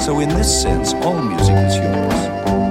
So in this sense, all music is yours.